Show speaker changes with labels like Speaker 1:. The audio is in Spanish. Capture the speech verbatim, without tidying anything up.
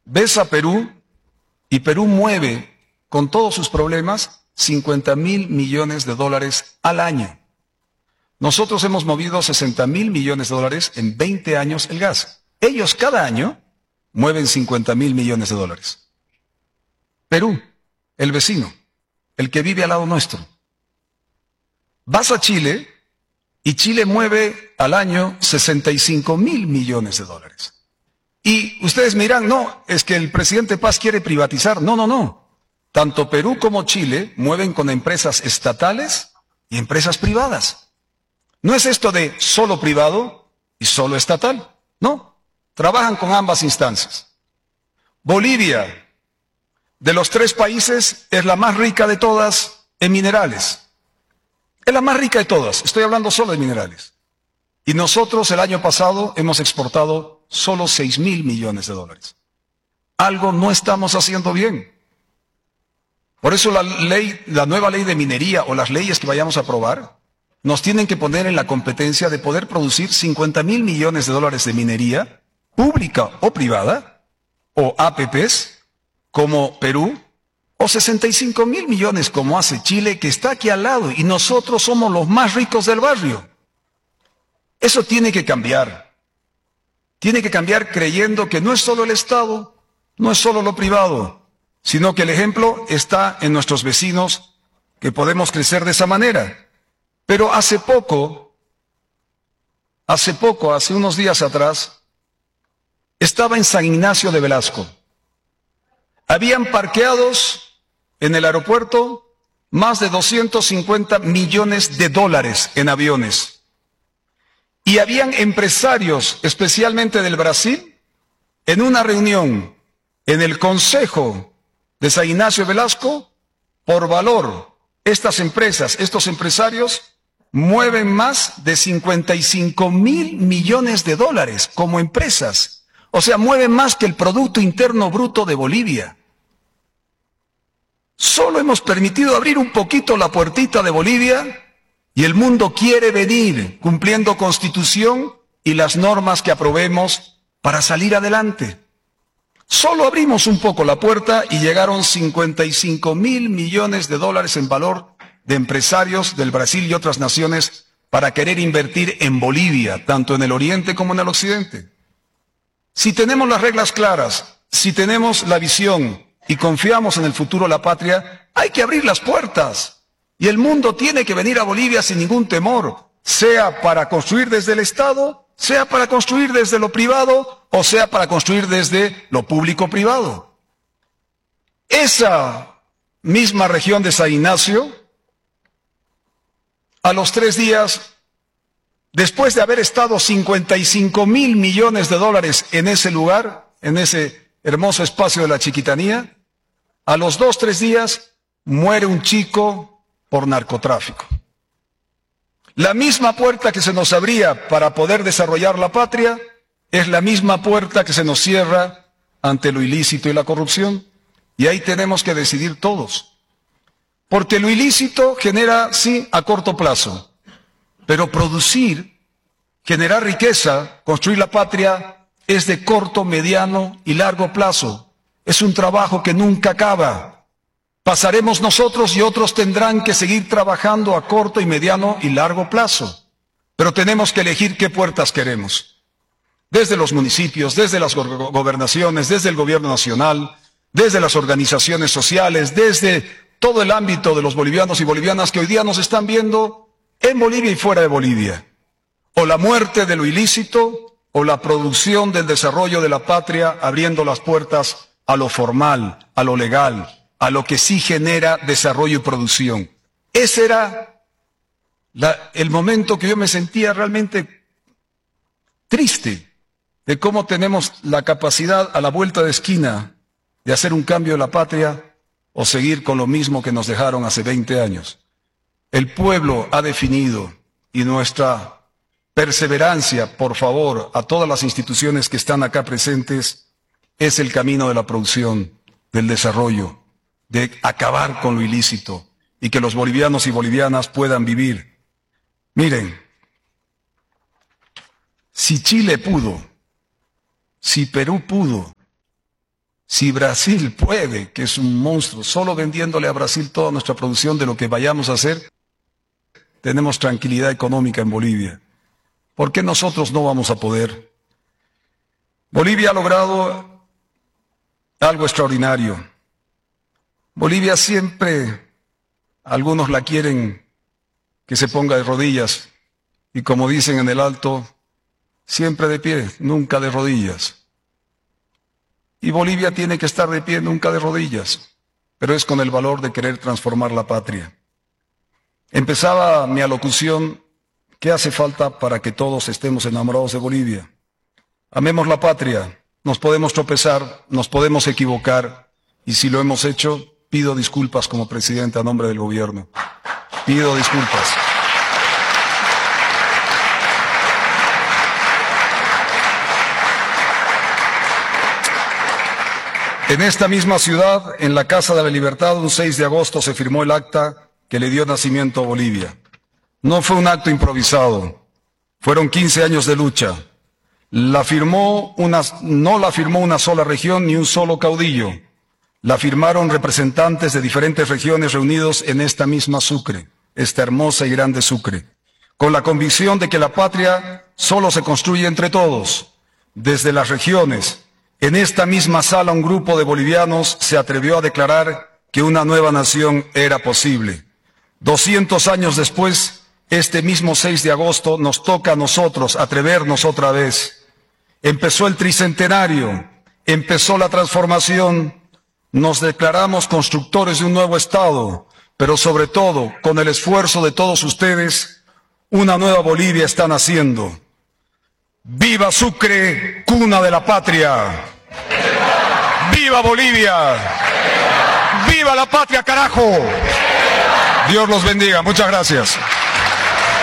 Speaker 1: Ves a Perú y Perú mueve, con todos sus problemas, cincuenta mil millones de dólares al año. Nosotros hemos movido sesenta mil millones de dólares en veinte años el gas. Ellos cada año mueven cincuenta mil millones de dólares. Perú, el vecino, el que vive al lado nuestro. Vas a Chile y Chile mueve al año sesenta y cinco mil millones de dólares. Y ustedes me dirán, no, es que el presidente Paz quiere privatizar. No, no, no. Tanto Perú como Chile mueven con empresas estatales y empresas privadas. No es esto de solo privado y solo estatal. No, trabajan con ambas instancias. Bolivia, de los tres países, es la más rica de todas en minerales. Es la más rica de todas, estoy hablando solo de minerales. Y nosotros el año pasado hemos exportado solo seis mil millones de dólares. Algo no estamos haciendo bien. Por eso la ley, la nueva ley de minería o las leyes que vayamos a aprobar, nos tienen que poner en la competencia de poder producir cincuenta mil millones de dólares de minería, pública o privada, o A P Pes, como Perú, o sesenta y cinco mil millones como hace Chile, que está aquí al lado, y nosotros somos los más ricos del barrio. Eso tiene que cambiar. Tiene que cambiar creyendo que no es solo el Estado, no es solo lo privado, sino que el ejemplo está en nuestros vecinos, que podemos crecer de esa manera. Pero hace poco, hace poco, hace unos días atrás, estaba en San Ignacio de Velasco. Habían parqueados en el aeropuerto más de doscientos cincuenta millones de dólares en aviones. Y habían empresarios, especialmente del Brasil, en una reunión en el Consejo de San Ignacio de Velasco, por valor, estas empresas, estos empresarios, mueven más de cincuenta y cinco mil millones de dólares como empresas. O sea, mueven más que el Producto Interno Bruto de Bolivia. Solo hemos permitido abrir un poquito la puertita de Bolivia y el mundo quiere venir cumpliendo Constitución y las normas que aprobemos para salir adelante. Solo abrimos un poco la puerta y llegaron cincuenta y cinco mil millones de dólares en valor de empresarios del Brasil y otras naciones para querer invertir en Bolivia, tanto en el oriente como en el occidente. Si tenemos las reglas claras, si tenemos la visión y confiamos en el futuro de la patria, hay que abrir las puertas. Y el mundo tiene que venir a Bolivia sin ningún temor, sea para construir desde el Estado, sea para construir desde lo privado, o sea para construir desde lo público-privado. Esa misma región de San Ignacio, a los tres días, después de haber estado cincuenta y cinco mil millones de dólares en ese lugar, en ese hermoso espacio de la Chiquitanía, a los dos, tres días, muere un chico por narcotráfico. La misma puerta que se nos abría para poder desarrollar la patria es la misma puerta que se nos cierra ante lo ilícito y la corrupción. Y ahí tenemos que decidir todos. Porque lo ilícito genera, sí, a corto plazo. Pero producir, generar riqueza, construir la patria, es de corto, mediano y largo plazo. Es un trabajo que nunca acaba. Pasaremos nosotros y otros tendrán que seguir trabajando a corto y mediano y largo plazo. Pero tenemos que elegir qué puertas queremos. Desde los municipios, desde las go- gobernaciones, desde el gobierno nacional, desde las organizaciones sociales, desde todo el ámbito de los bolivianos y bolivianas que hoy día nos están viendo en Bolivia y fuera de Bolivia. O la muerte de lo ilícito, o la producción del desarrollo de la patria, abriendo las puertas a lo formal, a lo legal, a lo que sí genera desarrollo y producción. Ese era la, el momento que yo me sentía realmente triste de cómo tenemos la capacidad a la vuelta de esquina de hacer un cambio en la patria o seguir con lo mismo que nos dejaron hace veinte años. El pueblo ha definido y nuestra perseverancia, por favor, a todas las instituciones que están acá presentes, es el camino de la producción, del desarrollo, de acabar con lo ilícito y que los bolivianos y bolivianas puedan vivir. Miren, si Chile pudo, si Perú pudo, Si Brasil puede, que es un monstruo, solo vendiéndole a Brasil toda nuestra producción de lo que vayamos a hacer, tenemos tranquilidad económica en Bolivia. ¿Por qué nosotros no vamos a poder? Bolivia ha logrado algo extraordinario. Bolivia siempre, algunos la quieren que se ponga de rodillas, y como dicen en el Alto, siempre de pie, nunca de rodillas. Y Bolivia tiene que estar de pie, nunca de rodillas, pero es con el valor de querer transformar la patria. Empezaba mi alocución, ¿qué hace falta para que todos estemos enamorados de Bolivia? Amemos la patria, nos podemos tropezar, nos podemos equivocar, y si lo hemos hecho, pido disculpas como presidente a nombre del gobierno. Pido disculpas. En esta misma ciudad, en la Casa de la Libertad, un seis de agosto se firmó el acta que le dio nacimiento a Bolivia. No fue un acto improvisado, fueron quince años de lucha. La firmó una, no la firmó una sola región ni un solo caudillo. La firmaron representantes de diferentes regiones reunidos en esta misma Sucre, esta hermosa y grande Sucre, con la convicción de que la patria solo se construye entre todos, desde las regiones. En esta misma sala un grupo de bolivianos se atrevió a declarar que una nueva nación era posible. Doscientos años después, este mismo seis de agosto, nos toca a nosotros atrevernos otra vez. Empezó el tricentenario, empezó la transformación, nos declaramos constructores de un nuevo Estado, pero sobre todo, con el esfuerzo de todos ustedes, una nueva Bolivia está naciendo. ¡Viva Sucre, cuna de la patria! ¡Viva Bolivia! ¡Viva la patria, carajo! Dios los bendiga. Muchas gracias.